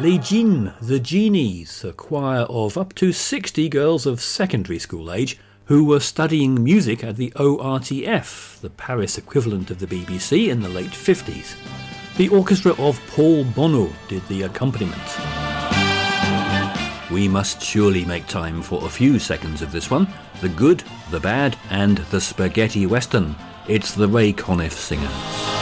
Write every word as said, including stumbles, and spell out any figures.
Les Jeans, the Genies, a choir of up to sixty girls of secondary school age who were studying music at the O R T F, the Paris equivalent of the B B C, in the late fifties. The orchestra of Paul Bonneau did the accompaniment. We must surely make time for a few seconds of this one. The good, the bad, and the spaghetti western. It's the Ray Conniff Singers.